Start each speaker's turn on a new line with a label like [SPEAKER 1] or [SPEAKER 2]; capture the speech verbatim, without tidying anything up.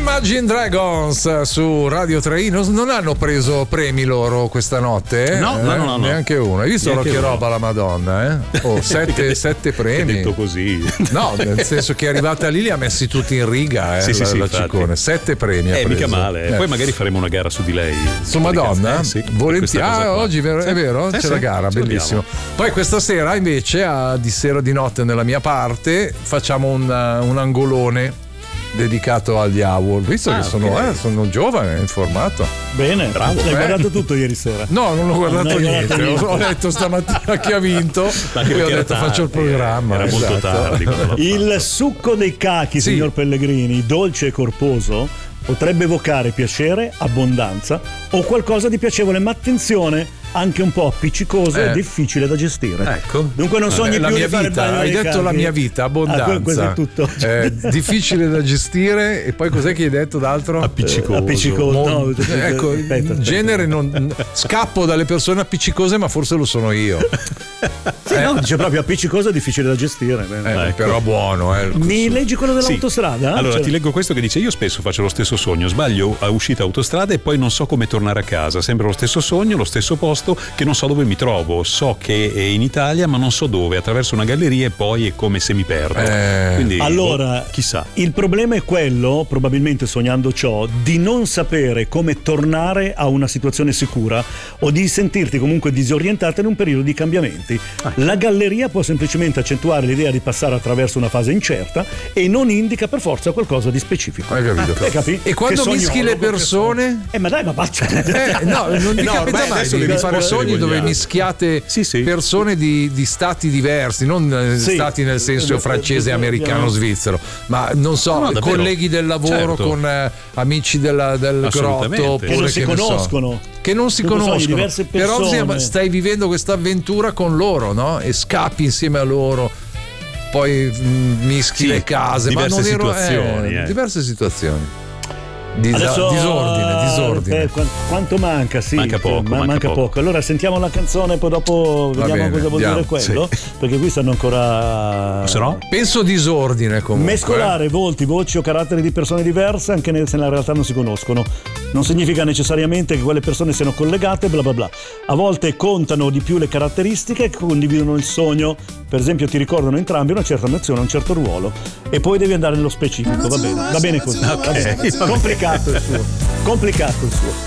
[SPEAKER 1] Imagine Dragons su Radio tre. Non, non hanno preso premi loro questa notte? Eh?
[SPEAKER 2] No, no, no, no,
[SPEAKER 1] neanche uno. Hai visto
[SPEAKER 2] neanche
[SPEAKER 1] che
[SPEAKER 2] uno.
[SPEAKER 1] roba la Madonna? Eh? Oh, sette, sette premi.
[SPEAKER 2] Detto così.
[SPEAKER 1] No, nel senso che è arrivata lì li ha messi tutti in riga. Eh,
[SPEAKER 2] sì, sì,
[SPEAKER 1] la,
[SPEAKER 2] sì,
[SPEAKER 1] la
[SPEAKER 2] infatti.
[SPEAKER 1] Ciccone. Sette premi.
[SPEAKER 2] Eh,
[SPEAKER 1] ha
[SPEAKER 2] mica
[SPEAKER 1] preso.
[SPEAKER 2] male.
[SPEAKER 1] Eh.
[SPEAKER 2] Poi magari faremo una gara su di lei.
[SPEAKER 1] Su Madonna?
[SPEAKER 2] Eh, sì,
[SPEAKER 1] Volentieri. Ah, oggi vero,
[SPEAKER 2] sì.
[SPEAKER 1] è vero?
[SPEAKER 2] Eh,
[SPEAKER 1] C'è
[SPEAKER 2] sì,
[SPEAKER 1] la gara,
[SPEAKER 2] ce
[SPEAKER 1] bellissimo. Poi questa sera invece a, di sera di notte nella mia parte facciamo un, un angolone dedicato agli Award, visto
[SPEAKER 2] Ah,
[SPEAKER 1] che sono,
[SPEAKER 2] okay.
[SPEAKER 1] eh, sono giovane, informato.
[SPEAKER 3] Bene,
[SPEAKER 2] bravo.
[SPEAKER 3] Hai
[SPEAKER 1] Eh.
[SPEAKER 3] guardato tutto ieri sera?
[SPEAKER 1] No, non ho guardato
[SPEAKER 3] Non hai
[SPEAKER 1] niente.
[SPEAKER 3] guardato niente.
[SPEAKER 1] Ho letto stamattina chi ha vinto.
[SPEAKER 2] Ma anche
[SPEAKER 1] Poi ho
[SPEAKER 2] perché era
[SPEAKER 1] detto faccio il
[SPEAKER 2] tardi,
[SPEAKER 1] programma.
[SPEAKER 2] Era molto
[SPEAKER 1] esatto.
[SPEAKER 2] tardi. quando l'ho
[SPEAKER 3] Il succo dei cachi,
[SPEAKER 1] Sì.
[SPEAKER 3] signor Pellegrini, dolce e corposo, potrebbe evocare piacere, abbondanza o qualcosa di piacevole, ma attenzione, anche un po' appiccicoso
[SPEAKER 1] Eh.
[SPEAKER 3] e difficile da gestire.
[SPEAKER 2] Ecco.
[SPEAKER 3] Dunque non sogni
[SPEAKER 1] Eh, la
[SPEAKER 3] più
[SPEAKER 1] mia
[SPEAKER 3] di fare
[SPEAKER 1] vita,
[SPEAKER 3] bagno
[SPEAKER 1] hai
[SPEAKER 3] nei
[SPEAKER 1] detto la
[SPEAKER 3] cachi?
[SPEAKER 1] mia vita, abbondanza.
[SPEAKER 3] Ah, que- questo è tutto.
[SPEAKER 1] Eh, difficile da gestire e poi cos'è che hai detto d'altro?
[SPEAKER 2] Appiccicoso.
[SPEAKER 3] Appiccicoso.
[SPEAKER 1] Mo-
[SPEAKER 3] No,
[SPEAKER 1] ecco,
[SPEAKER 3] aspetta,
[SPEAKER 1] in
[SPEAKER 3] aspetta.
[SPEAKER 1] genere non, scappo dalle persone appiccicose, ma forse lo sono io.
[SPEAKER 3] Sì, no, dice proprio appiccicoso e difficile da gestire. Bene.
[SPEAKER 1] Eh,
[SPEAKER 2] Ecco.
[SPEAKER 1] Però buono, eh.
[SPEAKER 3] Mi leggi quello
[SPEAKER 2] Sì.
[SPEAKER 3] dell'autostrada?
[SPEAKER 2] Allora
[SPEAKER 3] Cioè-
[SPEAKER 2] ti leggo questo che dice: io spesso faccio lo stesso sogno, sbaglio a uscita autostrada e poi non so come tornare a casa, sempre lo stesso sogno, lo stesso posto che non so dove mi trovo, so che è in Italia ma non so dove, attraverso una galleria e poi è come se mi perdo.
[SPEAKER 1] Eh.
[SPEAKER 2] Quindi
[SPEAKER 3] Allora,
[SPEAKER 2] boh, chissà.
[SPEAKER 3] il problema è quello, probabilmente sognando ciò, di non sapere come tornare a una situazione sicura o di sentirti comunque disorientato in un periodo di cambiamenti. La galleria può semplicemente accentuare l'idea di passare attraverso una fase incerta e non indica per forza qualcosa di specifico.
[SPEAKER 1] Hai capito?
[SPEAKER 3] Eh, capi?
[SPEAKER 1] E quando
[SPEAKER 3] Che
[SPEAKER 1] mischi le
[SPEAKER 3] sognologo,
[SPEAKER 1] persone?
[SPEAKER 3] Eh, ma dai, ma faccia.
[SPEAKER 1] Eh, no, non mi
[SPEAKER 2] No,
[SPEAKER 1] capita
[SPEAKER 2] ormai
[SPEAKER 1] mai
[SPEAKER 2] adesso
[SPEAKER 1] di,
[SPEAKER 2] le
[SPEAKER 1] di fare
[SPEAKER 2] risposte
[SPEAKER 1] sogni
[SPEAKER 2] le
[SPEAKER 1] dove
[SPEAKER 2] vogliamo.
[SPEAKER 1] mischiate
[SPEAKER 2] Sì, sì.
[SPEAKER 1] persone di, di stati diversi, non eh,
[SPEAKER 3] Sì.
[SPEAKER 1] stati nel senso
[SPEAKER 3] Eh,
[SPEAKER 1] francese,
[SPEAKER 3] eh,
[SPEAKER 1] americano,
[SPEAKER 3] abbiamo-
[SPEAKER 1] svizzero, ma non so,
[SPEAKER 2] No, no, davvero.
[SPEAKER 1] colleghi del lavoro
[SPEAKER 2] Certo.
[SPEAKER 1] con eh, amici della- del
[SPEAKER 2] Assolutamente.
[SPEAKER 1] grotto,
[SPEAKER 2] Che
[SPEAKER 1] oppure
[SPEAKER 3] non si
[SPEAKER 1] ne so,
[SPEAKER 3] conoscono.
[SPEAKER 1] che non si
[SPEAKER 3] Dunque sogni
[SPEAKER 1] conoscono,
[SPEAKER 3] diverse
[SPEAKER 1] però
[SPEAKER 3] persone.
[SPEAKER 1] sì, stai vivendo questa avventura con loro, no? E scappi insieme a loro. Poi mh, mischi
[SPEAKER 2] Sì,
[SPEAKER 1] le case, ma
[SPEAKER 2] diverse
[SPEAKER 1] non ero
[SPEAKER 2] situazioni,
[SPEAKER 1] eh,
[SPEAKER 2] eh.
[SPEAKER 1] diverse situazioni. Disa-
[SPEAKER 3] Adesso,
[SPEAKER 1] disordine, disordine.
[SPEAKER 3] eh, qu- quanto manca? Sì,
[SPEAKER 2] Manca poco,
[SPEAKER 3] ma-
[SPEAKER 2] manca poco.
[SPEAKER 3] Allora sentiamo la canzone, poi dopo
[SPEAKER 1] Va
[SPEAKER 3] vediamo
[SPEAKER 1] bene,
[SPEAKER 3] cosa vuol
[SPEAKER 1] andiamo,
[SPEAKER 3] dire quello. Perché qui stanno ancora.
[SPEAKER 2] Se no?
[SPEAKER 1] Penso disordine comunque.
[SPEAKER 3] Mescolare volti, voci o caratteri di persone diverse anche nel- se nella realtà non si conoscono. Non significa necessariamente che quelle persone siano collegate, bla bla bla. A volte contano di più le caratteristiche che condividono il sogno. Per esempio ti ricordano entrambi una certa nazione, un certo ruolo. E poi devi andare nello specifico, va bene, va bene così. Va bene.
[SPEAKER 2] va bene.
[SPEAKER 3] Complicato il suo. Complicato il suo.